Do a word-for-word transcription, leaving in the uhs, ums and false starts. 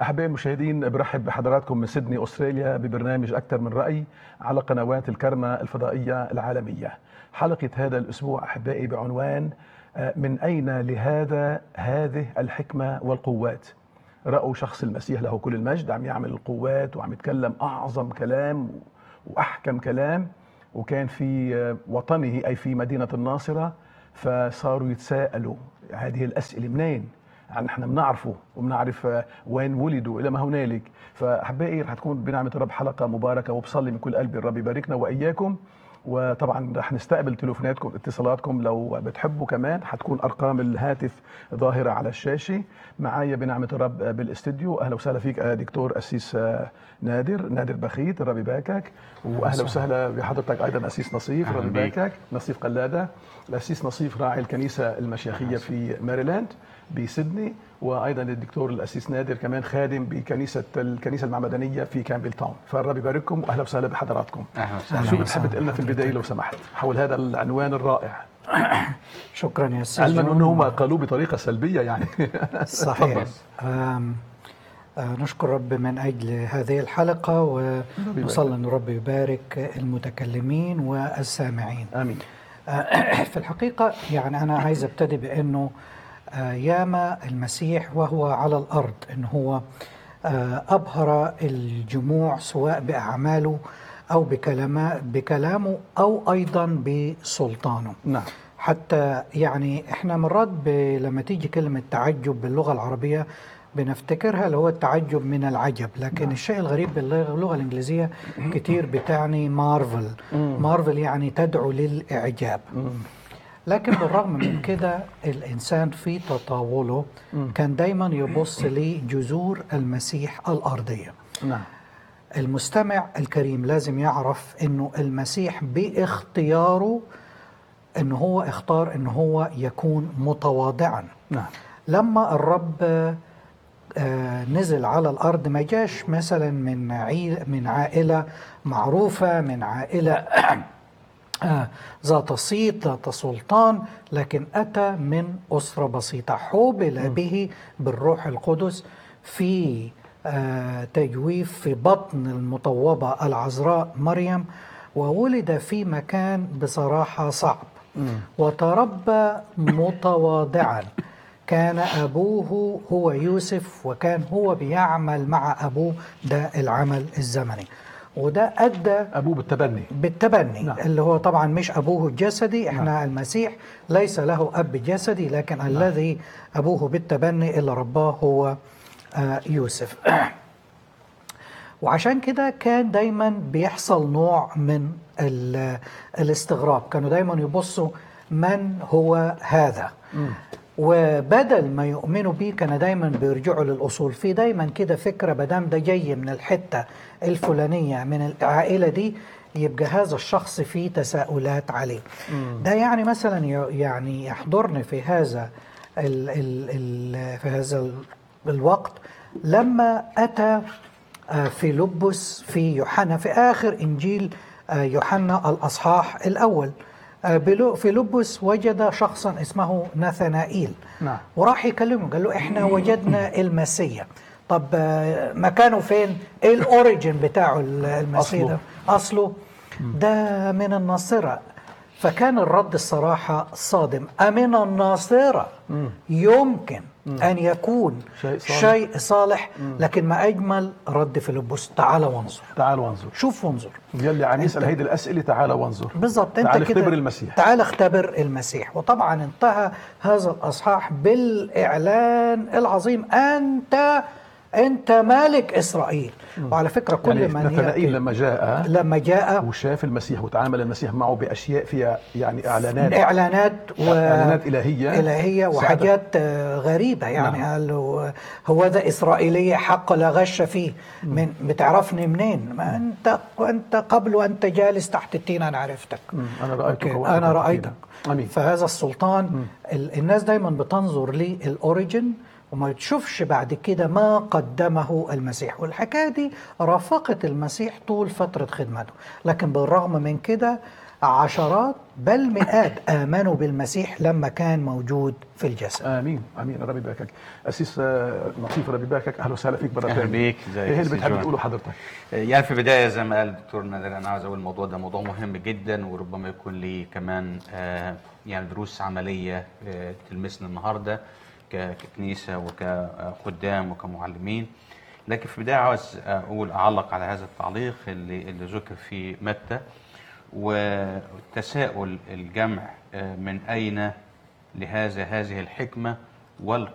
أحبائي المشاهدين، برحب بحضراتكم من سيدني أستراليا ببرنامج أكثر من رأي على قنوات الكرمة الفضائية العالمية. حلقة هذا الأسبوع أحبائي بعنوان من أين لهذا هذه الحكمة والقوات. رأوا شخص المسيح له كل المجد عم يعمل القوات وعم يتكلم أعظم كلام وأحكم كلام، وكان في وطنه أي في مدينة الناصرة، فصاروا يتساءلوا هذه الأسئلة منين؟ يعني احنا بنعرفه وبنعرف وين ولدوا الى ما هنالك. فاحبائي رح تكون بنعمه الرب حلقه مباركه، وبصلي من كل قلبي الرب يباركنا واياكم. وطبعا رح نستقبل تليفوناتكم اتصالاتكم لو بتحبوا، كمان حتكون ارقام الهاتف ظاهره على الشاشه. معايا بنعمه الرب بالاستديو، اهلا وسهلا فيك دكتور اسيس نادر نادر بخيت، الرب يباركك. واهلا وسهلا بحضرتك ايضا اسيس نصيف، الرب يباركك. نصيف قلاده، الاسيس نصيف راعي الكنيسه المشيخيه في ماريلاند بسيدني، وايضا الدكتور الاسيس نادر كمان خادم بكنيسه الكنيسه المعمدانيه في كامبل تاون. فالرب يبارككم واهلا وسهلا بحضراتكم. اهلا وسهلا. شو بتحب تقول لنا في البدايه لو سمحت حول هذا العنوان الرائع؟ شكرا يا استاذ. علما انه هم قالوا بطريقه سلبيه يعني. صحيح. آم آه نشكر رب من اجل هذه الحلقه، ونصلي ان رب يبارك المتكلمين والسامعين. امين. آه في الحقيقه يعني انا عايز ابتدي بانه آه ياما المسيح وهو على الارض ان هو آه ابهر الجموع سواء باعماله او بكلامه بكلامه او ايضا بسلطانه. نعم. حتى يعني احنا مرات لما تيجي كلمه تعجب باللغه العربيه بنفتكرها اللي هو التعجب من العجب، لكن نعم. الشيء الغريب باللغه الانجليزيه كتير بتعني مارفل. مارفل يعني تدعو للاعجاب. لكن بالرغم من كده الإنسان في تطاوله كان دايما يبص لجذور المسيح الأرضية. نعم. المستمع الكريم لازم يعرف أنه المسيح باختياره أنه هو اختار أنه هو يكون متواضعا. نعم. لما الرب نزل على الأرض ما جاش مثلا من من عائلة معروفة، من عائلة آه ذات صيت ذات سلطان، لكن أتى من أسرة بسيطة حوبل به بالروح القدس في آه تجويف في بطن المطوبة العذراء مريم، وولد في مكان بصراحة صعب وتربى متواضعا. كان أبوه هو يوسف، وكان هو بيعمل مع أبوه ده العمل الزمني، وده أدى أبوه بالتبني بالتبني نعم. اللي هو طبعا مش أبوه الجسدي. احنا نعم. المسيح ليس له أب جسدي، لكن نعم. الذي أبوه بالتبني اللي رباه هو آه يوسف. وعشان كده كان دايما بيحصل نوع من الاستغراب، كانوا دايما يبصوا من هو هذا. م. وبدل ما يؤمنوا بيه كان دايما بيرجعوا للأصول. في دايما كده فكرة بدام ده جاي من الحتة الفلانية من العائلة دي يبقى هذا الشخص فيه تساؤلات عليه. مم. ده يعني مثلا يعني يحضرني في هذا ال ال ال في هذا الوقت لما أتى فيلبس في يوحنا في آخر إنجيل يوحنا الأصحاح الأول. فيلبس وجد شخصا اسمه ناثنائيل. نعم. وراح يكلمه قال له احنا وجدنا المسيح. طب مكانه فين؟ ايه الاوريجين بتاعه المسيح ده؟ اصله ده من الناصرة. فكان الرد الصراحة صادم. أمن الناصرة يمكن مم. أن يكون شيء صالح, شيء صالح لكن ما أجمل رد فيلبس. تعال وانظر. تعال وانظر. شوف وانظر. يلي عم يسأل هيدي الأسئلة تعال وانظر. بالضبط. تعال اختبر المسيح. تعال اختبر المسيح. وطبعا انتهى هذا الأصحاح بالإعلان العظيم: أنت أنت مالك إسرائيل. مم. وعلى فكرة كل يعني من ناثنائيل لما جاء لما جاء وشاف المسيح وتعامل المسيح معه بأشياء فيها يعني إعلانات إعلانات و... إعلانات إلهية إلهية وحاجات غريبة يعني. نعم. قال له هو ده إسرائيلية حق لا غش فيه. من بتعرفني منين؟ ما أنت أنت قبل وأنت جالس تحت التين أنا عرفتك. مم. أنا رأيتك أنا رأيتك. أمين. فهذا السلطان مم. الناس دايما بتنظر للأوريجين وما تشوفش بعد كده ما قدمه المسيح. والحكاية دي رافقت المسيح طول فترة خدمته، لكن بالرغم من كده عشرات بل مئات آمنوا بالمسيح لما كان موجود في الجسد. امين امين. ربي يباركك. اسيس آه، لطيف، ربي يباركك. اهلا وسهلا فيك مره اهلا ثانيه. بيك. ازيك ايه يا اللي سي بتحب جون؟ تقوله حضرتك؟ يعني في البدايه زي ما قال الدكتور نادر، انا عاوز اقول الموضوع ده موضوع مهم جدا، وربما يكون لي كمان آه، يعني دروس عمليه آه، تلمسنا النهارده ك- ككنيسه وكخدام وكمعلمين. لكن في البدايه عاوز اقول اعلق على هذا التعليق اللي اللي ذكر في متى، وتساؤل الجمع آه، من اين لهذا هذه الحكمه والقوة